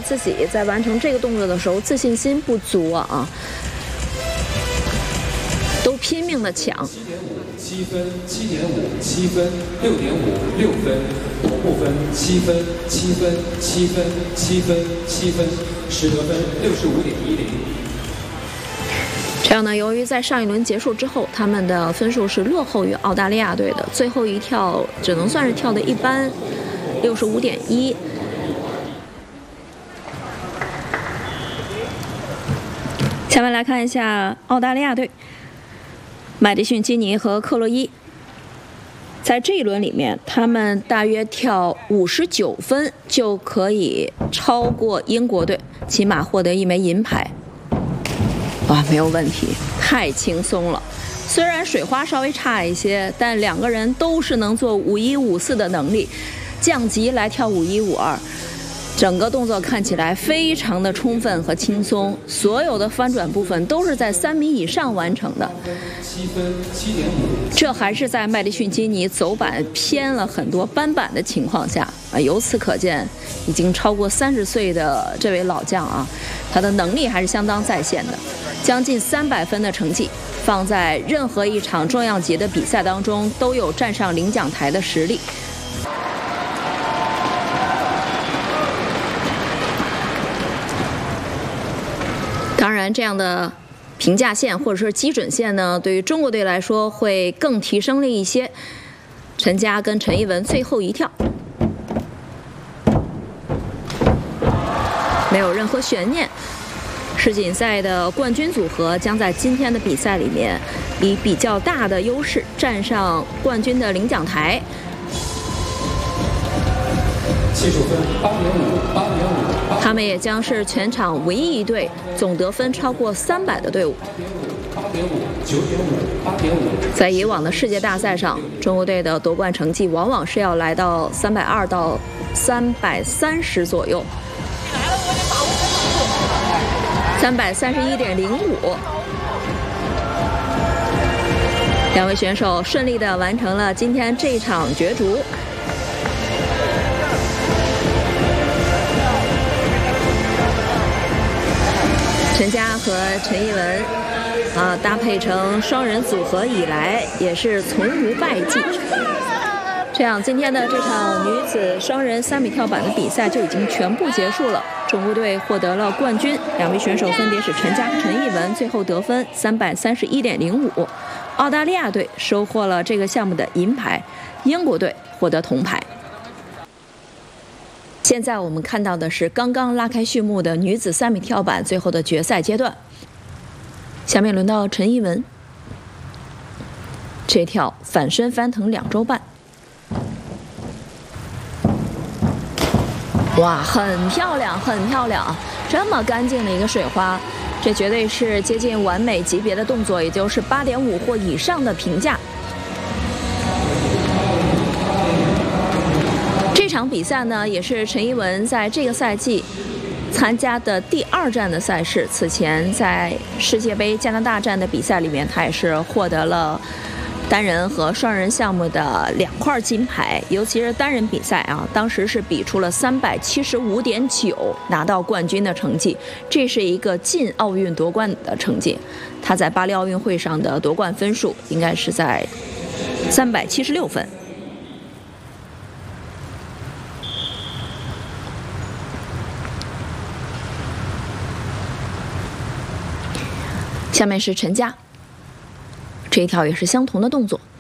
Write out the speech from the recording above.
自己在完成这个动作的时候自信心不足啊，都拼命的抢。 7分7.5 7分6.5 6分，同步分7分7分7分7分7分，10得分65.10。 这样呢，由于在上一轮结束之后，他们的分数是落后于澳大利亚队的，最后一跳只能算是跳的一般，65.1。下面来看一下澳大利亚队，麦迪逊、基尼和克洛伊。在这一轮里面，他们大约跳59分就可以超过英国队，起码获得1枚银牌。哇，没有问题，太轻松了。虽然水花稍微差一些，但两个人都是能做51、54的能力，降级来跳51、52。整个动作看起来非常的充分和轻松，所有的翻转部分都是在3米以上完成的。这还是在麦迪逊基尼走板偏了很多扳板的情况下啊，由此可见，已经超过30岁的这位老将啊，他的能力还是相当在线的。将近300分的成绩，放在任何一场重量级的比赛当中，都有站上领奖台的实力。当然，这样的评价线或者说基准线呢，对于中国队来说会更提升了一些。陈佳跟陈一文最后一跳，没有任何悬念。世锦赛的冠军组合将在今天的比赛里面以比较大的优势站上冠军的领奖台。 技术分8.5 8.5， 他们也将是全场唯一一队总得分超过300的队伍。 8.5 9.5 8.5。 在以往的世界大赛上，中国队的夺冠成绩往往是要来到320到330左右。331.05，两位选手顺利地完成了今天这场角逐。陈佳和陈一文搭配成双人组合以来，也是从无败绩。这样，今天的这场女子双人3米跳板的比赛就已经全部结束了。中国队获得了冠军，两位选手分别是陈佳和陈一文，最后得分331.05。澳大利亚队收获了这个项目的银牌，英国队获得铜牌。现在我们看到的是刚刚拉开序幕的女子3米跳板最后的决赛阶段。下面轮到陈一文，这跳反身翻腾2周半。哇，很漂亮，很漂亮！这么干净的一个水花，这绝对是接近完美级别的动作，也就是8.5或以上的评价。这场比赛呢，也是陈一文在这个赛季参加的第2站的赛事。此前在世界杯加拿大站的比赛里面，他也是获得了单人和双人项目的2块金牌，尤其是单人比赛啊，当时是比出了375.9，拿到冠军的成绩，这是一个进奥运夺冠的成绩。他在巴黎奥运会上的夺冠分数应该是在376分。下面是陈佳，这一跳也是相同的动作。